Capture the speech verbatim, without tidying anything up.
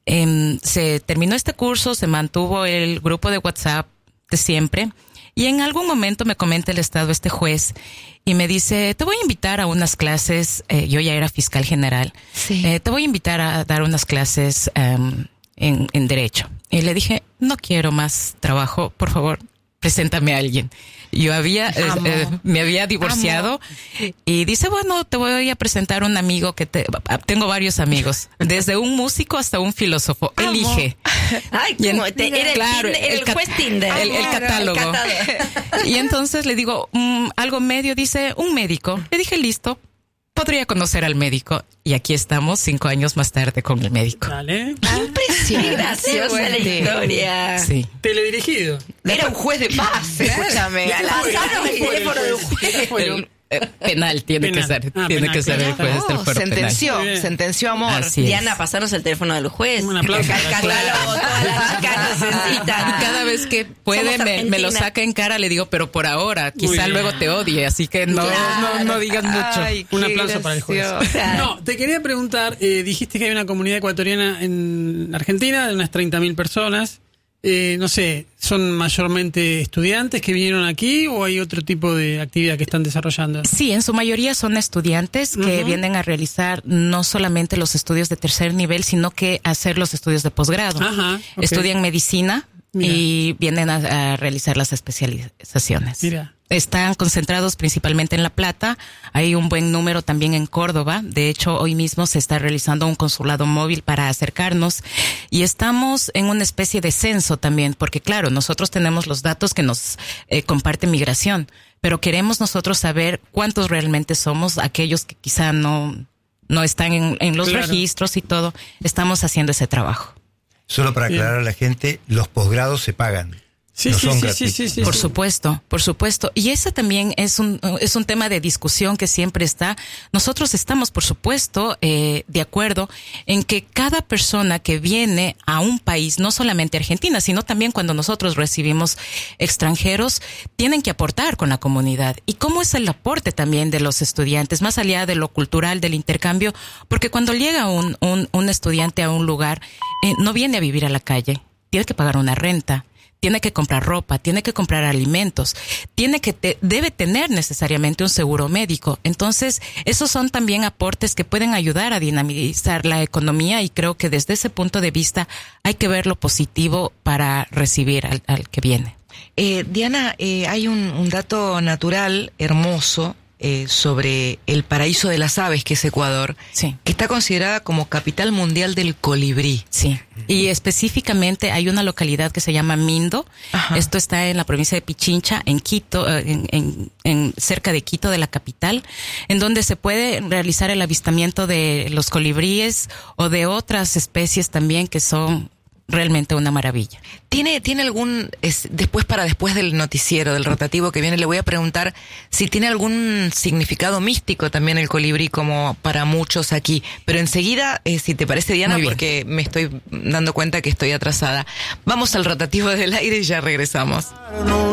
Eh, se terminó este curso, se mantuvo el grupo de WhatsApp de siempre, y en algún momento me comenta el estado este juez y me dice, te voy a invitar a unas clases, eh, yo ya era fiscal general, sí. eh, te voy a invitar a dar unas clases um, en, en derecho. Y le dije, no quiero más trabajo, por favor, preséntame a alguien. Yo había, eh, eh, me había divorciado. Amo. Y dice, bueno, te voy a presentar un amigo que te, tengo varios amigos, desde un músico hasta un filósofo. Amo. Elige. Ay, ¿cómo? Te, era claro, el, Tinder, el, el juez Tinder. El, el, el catálogo. El catálogo. Y entonces le digo, um, algo medio, dice, un médico. Le dije, listo. Podría conocer al médico. Y aquí estamos cinco años más tarde con el médico. Dale. Impresionante. Graciosa la historia. Sí. Teledirigido. Era un juez de paz. Escúchame. Pasaron el teléfono de un juez. Penal tiene penal. que ser, ah, tiene penal, que ser penal. el juez oh, del fuero sentenció, penal. sentenció amor. Así Diana, es. pasanos el teléfono del juez. Un aplauso. El catálogo, todas las chicas necesitan. Y cada vez que puede me, me lo saca en cara, le digo, pero por ahora, quizá luego te odie, así que no, claro. no, no digas mucho. Ay, un aplauso para el juez. No, te quería preguntar, eh, dijiste que hay una comunidad ecuatoriana en Argentina de unas treinta mil personas. Eh, no sé, ¿son mayormente estudiantes que vinieron aquí o hay otro tipo de actividad que están desarrollando? Sí, en su mayoría son estudiantes que uh-huh. vienen a realizar no solamente los estudios de tercer nivel, sino que hacer los estudios de posgrado. Ajá, okay. Estudian medicina. Mira. Y vienen a, a realizar las especializaciones. Mira. Están concentrados principalmente en La Plata. Hay un buen número también en Córdoba. De hecho, hoy mismo se está realizando un consulado móvil para acercarnos. Y estamos en una especie de censo también, porque claro, nosotros tenemos los datos que nos eh, comparte Migración, pero queremos nosotros saber cuántos realmente somos, aquellos que quizá no, no están en, en los claro. registros y todo. Estamos haciendo ese trabajo. Solo para aclarar Bien. a la gente, los posgrados se pagan. Sí, no sí, son sí, gratuitos. sí, sí, sí, Por sí. supuesto, por supuesto. Y ese también es un es un tema de discusión que siempre está. Nosotros estamos, por supuesto, eh, de acuerdo en que cada persona que viene a un país, no solamente Argentina, sino también cuando nosotros recibimos extranjeros, tienen que aportar con la comunidad. ¿Y cómo es el aporte también de los estudiantes, más allá de lo cultural, del intercambio? Porque cuando llega un un, un estudiante a un lugar, eh, no viene a vivir a la calle, tiene que pagar una renta. Tiene que comprar ropa, tiene que comprar alimentos, tiene que te, debe tener necesariamente un seguro médico. Entonces, esos son también aportes que pueden ayudar a dinamizar la economía y creo que desde ese punto de vista hay que ver lo positivo para recibir al, al que viene. Eh, Diana, eh, hay un, un dato natural hermoso eh, sobre el paraíso de las aves, que es Ecuador, sí. que está considerada como capital mundial del colibrí. Sí, y específicamente hay una localidad que se llama Mindo. Ajá. Esto está en la provincia de Pichincha, en Quito, en, en, en cerca de Quito, de la capital, en donde se puede realizar el avistamiento de los colibríes o de otras especies también que son realmente una maravilla. ¿Tiene, tiene algún, es, después para después del noticiero, del rotativo que viene, le voy a preguntar si tiene algún significado místico también el colibrí, como para muchos aquí, pero enseguida, eh, si te parece, Diana, porque me estoy dando cuenta que estoy atrasada, vamos al rotativo del aire y ya regresamos.